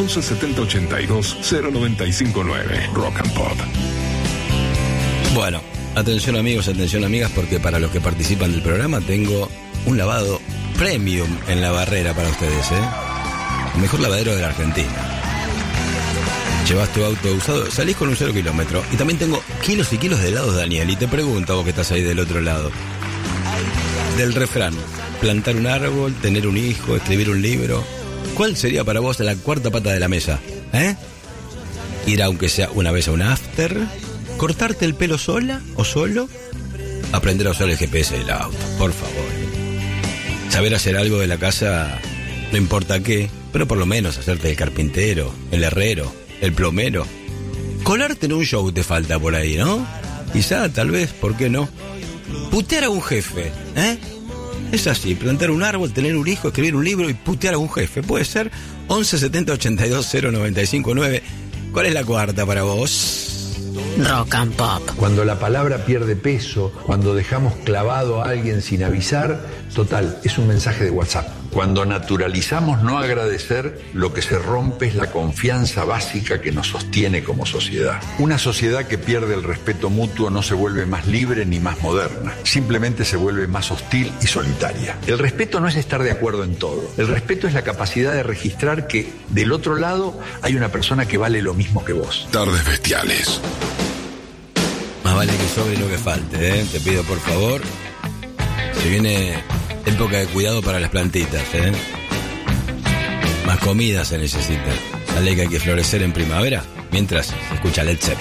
11 70 82 0959. Rock and Pop. Bueno, atención amigos, atención amigas, porque para los que participan del programa tengo un lavado premium en La Barrera para ustedes, el mejor lavadero de la Argentina. Llevas tu auto usado, salís con un 0 kilómetro. Y también tengo kilos y kilos de helados, Daniel. Y te pregunto, vos que estás ahí del otro lado, del refrán, plantar un árbol, tener un hijo, escribir un libro, ¿cuál sería para vos la cuarta pata de la mesa? Ir aunque sea una vez a un after, cortarte el pelo sola o solo, aprender a usar el GPS del auto, por favor. Saber hacer algo de la casa, no importa qué, pero por lo menos hacerte el carpintero, el herrero, el plomero. Colarte en un show te falta por ahí, ¿no? Quizá, tal vez, ¿por qué no? Putear a un jefe, Es así, plantar un árbol, tener un hijo, escribir un libro y putear a un jefe. Puede ser 11 70 82 0959. ¿Cuál es la cuarta para vos? Rock and Pop. Cuando la palabra pierde peso, cuando dejamos clavado a alguien sin avisar, total, es un mensaje de WhatsApp. Cuando naturalizamos no agradecer, lo que se rompe es la confianza básica que nos sostiene como sociedad. Una sociedad que pierde el respeto mutuo no se vuelve más libre ni más moderna, simplemente se vuelve más hostil y solitaria. El respeto no es estar de acuerdo en todo. El respeto es la capacidad de registrar que del otro lado hay una persona que vale lo mismo que vos. Tardes bestiales. Más vale que sobre y no que falte, Te pido por favor. Se viene época de cuidado para las plantitas, Más comida se necesita. Dale que hay que florecer en primavera, mientras se escucha Led Zeppelin.